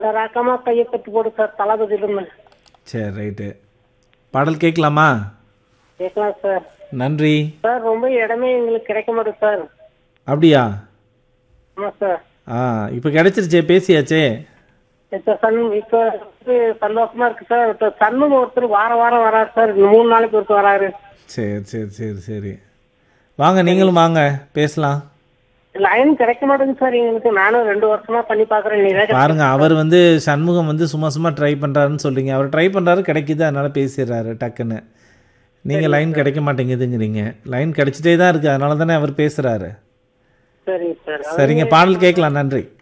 ராக்கமா கையை கட்டி போடு சார் தளபதியிலுமே. சரி ரைட்டு. பாடல் கேட்கலாமா? கேட்கலாம் சார். நன்றி. சார் ரொம்ப இடமே எங்களுக்கு கிடைக்க மாட்டேங்குது சார். அப்படியா? ஆமா சார். ஆ இப்போ கிடைச்சிருச்சே, பேசியாச்சே. இப்ப இப்ப வந்து சந்தோஷமா இருக்கு சார். இப்ப சண்முகம் ஒருத்தர் வாரம் வாரம் வராரு சார். 3 நாளைக்கு ஒருத்தர் வராரு. சரி சரி சரி சரி. வாங்க, நீங்களும் வாங்க, பேசலாம். லைன் கிடைக்க மாட்டேங்குது சார் எங்களுக்கு. நானும் 2 வருஷமா பண்ணி பாக்குறேன். நீங்க பாருங்க, அவர் வந்து சண்முகம் வந்து சும்மா சும்மா ட்ரை பண்ணுறாருன்னு சொல்றீங்க. அவர் ட்ரை பண்ணுறாரு, கிடைக்குது, அதனால பேசிடுறாரு டக்குன்னு. நீங்கள் லைன் கிடைக்க மாட்டேங்குதுங்கிறீங்க. லைன் கிடைச்சிட்டே தான் இருக்குது, அதனால தானே அவர் பேசுகிறாரு. சரிங்க சார். சரிங்க, பாடல் கேட்கலாம். நன்றி.